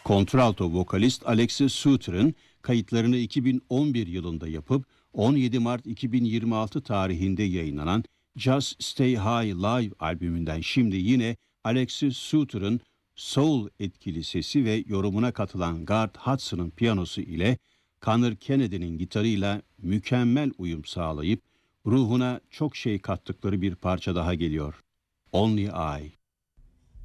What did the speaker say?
Kontralto vokalist Alexis Suter'ın kayıtlarını 2011 yılında yapıp 17 Mart 2026 tarihinde yayınlanan Just Stay High Live albümünden şimdi yine Alexis Suter'ın soul etkili sesi ve yorumuna katılan Garth Hudson'ın piyanosu ile Conor Kennedy'nin gitarıyla mükemmel uyum sağlayıp ruhuna çok şey kattıkları bir parça daha geliyor. Only I.